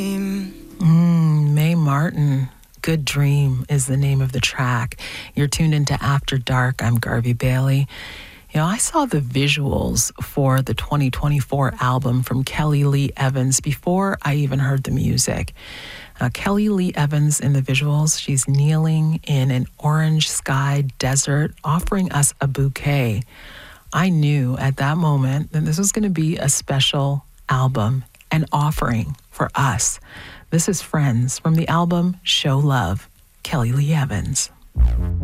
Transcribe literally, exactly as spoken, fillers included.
Mm, Mae Martin, Good Dream is the name of the track. You're tuned into After Dark. I'm Garvey Bailey. You know, I saw the visuals for the twenty twenty-four album from Kelly Lee Evans before I even heard the music. Uh, Kelly Lee Evans in the visuals, she's kneeling in an orange sky desert, offering us a bouquet. I knew at that moment that this was going to be a special album, an offering for us. This is Friends from the album Show Love, Kelly Lee Evans.